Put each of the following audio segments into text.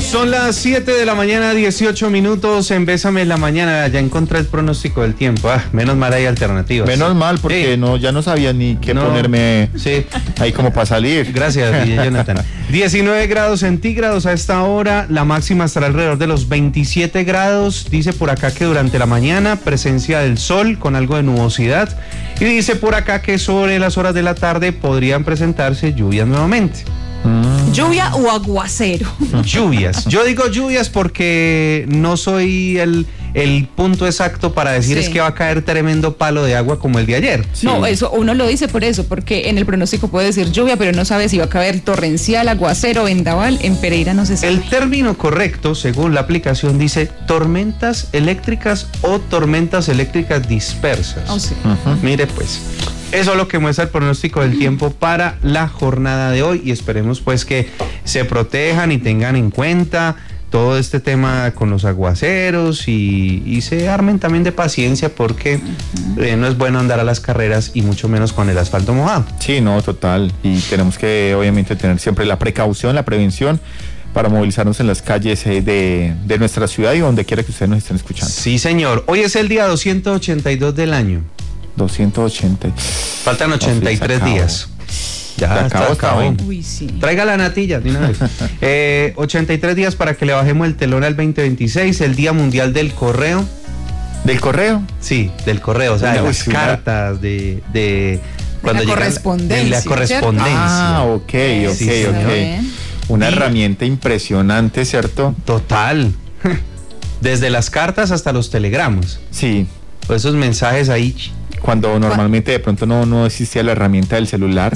Son las 7 de la mañana, 18 minutos en Bésame en la Mañana. Ya encontré el pronóstico del tiempo. Menos mal hay alternativas. Menos mal, porque ya no sabía ni qué ponerme ahí como para salir. Gracias, Jonathan. 19 grados centígrados a esta hora. La máxima estará alrededor de los 27 grados. Dice por acá que durante la mañana presencia del sol con algo de nubosidad. Y dice por acá que sobre las horas de la tarde podrían presentarse lluvias nuevamente. ¿Lluvia o aguacero? Lluvias. Yo digo lluvias porque no soy el punto exacto para decir es que va a caer tremendo palo de agua como el de ayer. No, eso uno lo dice por eso, porque en el pronóstico puede decir lluvia, pero no sabe si va a caer torrencial, aguacero, vendaval. En Pereira no se sabe. El término correcto, según la aplicación, dice tormentas eléctricas o tormentas eléctricas dispersas. Oh, sí. Mire pues. Eso es lo que muestra el pronóstico del tiempo para la jornada de hoy y esperemos pues que se protejan y tengan en cuenta todo este tema con los aguaceros y se armen también de paciencia porque no es bueno andar a las carreras y mucho menos con el asfalto mojado. Sí, no, total. Y tenemos que obviamente tener siempre la precaución, la prevención para movilizarnos en las calles de nuestra ciudad y donde quiera que ustedes nos estén escuchando. Sí, señor. Hoy es el día 282 del año. 280. Faltan 83 días. Ya acabó. Uy, sí. Traiga la natilla de una vez. 83 días para que le bajemos el telón al 2026, el Día Mundial del Correo. ¿Del correo? Sí, del correo, o sea, de las cartas, cuando la correspondencia. De la correspondencia. Ok. Una herramienta impresionante, ¿cierto? Total. Desde las cartas hasta los telegramas. Sí. Pues esos mensajes ahí. Cuando normalmente de pronto no existía la herramienta del celular,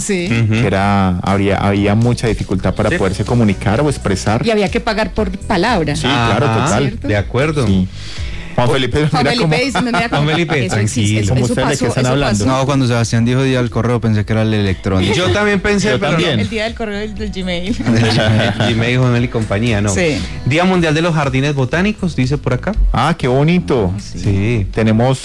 había mucha dificultad para poderse comunicar o expresar. Y había que pagar por palabra. Sí, claro, total. ¿Cierto? De acuerdo. Sí. Juan Felipe, tranquilo. Como ustedes que están hablando. No, cuando Sebastián dijo día del correo pensé que era el electrónico. Yo también pensé, pero también. El día del correo del Gmail. Gmail, Gmail y compañía, no. Sí. Día Mundial de los Jardines Botánicos, dice por acá. Ah, qué bonito. Sí. Tenemos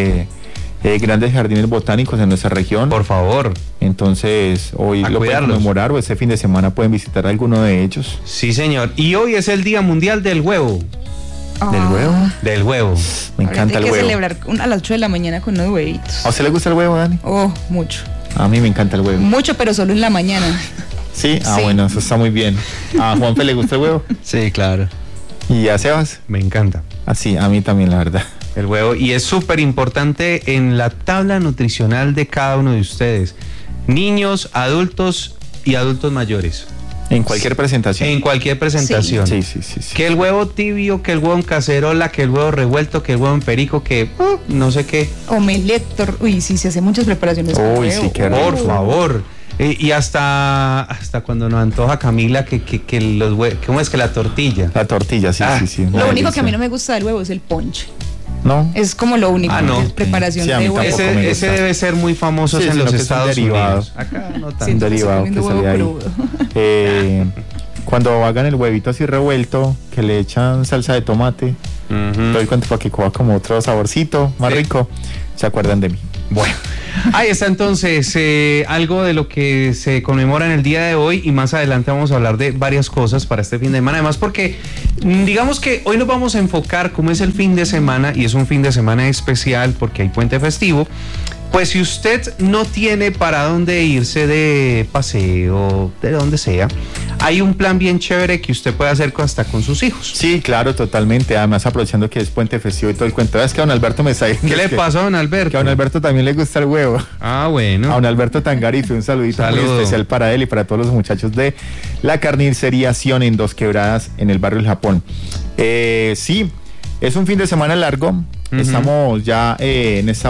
grandes jardines botánicos en nuestra región. Por favor. Entonces, hoy lo pueden conmemorar o este fin de semana pueden visitar alguno de ellos. Sí, señor. Y hoy es el Día Mundial del Huevo. ¿Del huevo? Del huevo. Me encanta el huevo. Hay que celebrar a las 8 de la mañana con unos huevitos. ¿A usted le gusta el huevo, Dani? Oh, mucho. A mí me encanta el huevo. Mucho, pero solo en la mañana. ¿Sí? Bueno, eso está muy bien. ¿A Juanfe le gusta el huevo? Sí, claro. ¿Y a Sebas? Me encanta. Sí, a mí también, la verdad. El huevo, y es súper importante en la tabla nutricional de cada uno de ustedes. Niños, adultos y adultos mayores. En cualquier presentación. En cualquier presentación. Sí. Que el huevo tibio, que el huevo en cacerola, que el huevo revuelto, que el huevo en perico, que no sé qué. Omelette, uy, sí, se hacen muchas preparaciones. Uy, sí, qué rico. Por favor. Y hasta cuando nos antoja Camila que los huevos, ¿cómo es que la tortilla? La tortilla, sí. Lo único que a mí no me gusta del huevo es el ponche. ¿No? Es como lo único. No. Preparación de huevo. Ese debe ser muy famoso en los Estados Unidos. Acá no tanto. Un derivado que sale ahí. Cuando hagan el huevito así revuelto, que le echan salsa de tomate, doy cuenta para que coja como otro saborcito más rico, se acuerdan de mí. Bueno, ahí está entonces algo de lo que se conmemora en el día de hoy y más adelante vamos a hablar de varias cosas para este fin de semana. Además porque digamos que hoy nos vamos a enfocar como es el fin de semana y es un fin de semana especial porque hay puente festivo. Pues si usted no tiene para dónde irse de paseo, de donde sea, hay un plan bien chévere que usted puede hacer hasta con sus hijos. Sí, claro, totalmente. Además, aprovechando que es puente festivo y todo el cuento. Es que a don Alberto me está diciendo. ¿Qué le pasó a don Alberto? Que a don Alberto también le gusta el huevo. Ah, bueno. A don Alberto Tangarife, un saludito muy especial para él y para todos los muchachos de la carnicería Sion en Dos Quebradas, en el barrio El Japón. Sí, es un fin de semana largo. Estamos ya en los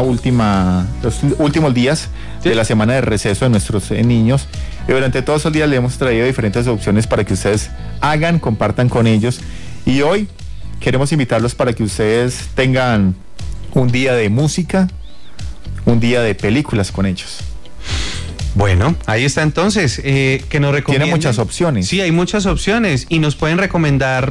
últimos días de la semana de receso de nuestros niños. Y durante todos esos días le hemos traído diferentes opciones para que ustedes hagan, compartan con ellos. Y hoy queremos invitarlos para que ustedes tengan un día de música, un día de películas con ellos. Bueno, ahí está entonces. Que nos recomienden. Tiene muchas opciones. Sí, hay muchas opciones. Y nos pueden recomendar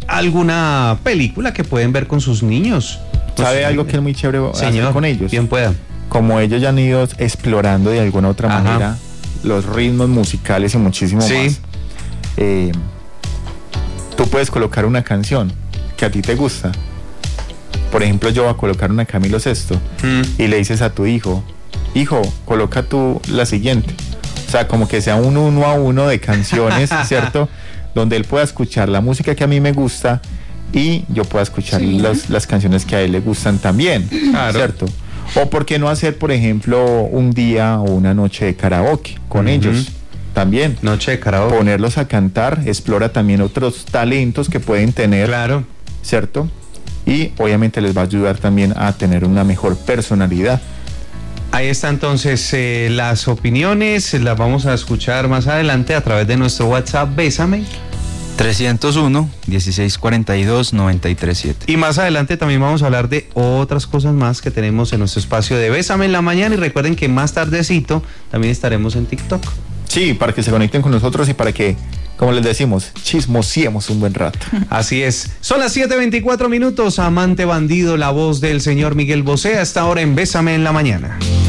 alguna película que pueden ver con sus niños. ¿Sabe algo que es muy chévere hacer con ellos? Bien pueda. Como ellos ya han ido explorando de alguna otra manera los ritmos musicales y muchísimo más. tú puedes colocar una canción que a ti te gusta. Por ejemplo, yo voy a colocar una Camilo Sesto y le dices a tu hijo, coloca tú la siguiente. O sea, como que sea un 1 a 1 de canciones, ¿cierto? Donde él pueda escuchar la música que a mí me gusta y yo pueda escuchar las canciones que a él le gustan también, ¿cierto? O por qué no hacer, por ejemplo, un día o una noche de karaoke con ellos también. Noche de karaoke. Ponerlos a cantar, explora también otros talentos que pueden tener, ¿cierto? Y obviamente les va a ayudar también a tener una mejor personalidad. Ahí está entonces las opiniones, las vamos a escuchar más adelante a través de nuestro WhatsApp Bésame 301-1642-937. y más adelante también vamos a hablar de otras cosas más que tenemos en nuestro espacio de Bésame en la mañana, y recuerden que más tardecito también estaremos en TikTok. Sí, para que se conecten con nosotros y para que, como les decimos, chismosiemos un buen rato. Así es. Son las 7:24 minutos. Amante bandido, la voz del señor Miguel Bosé, hasta ahora en Bésame en la mañana.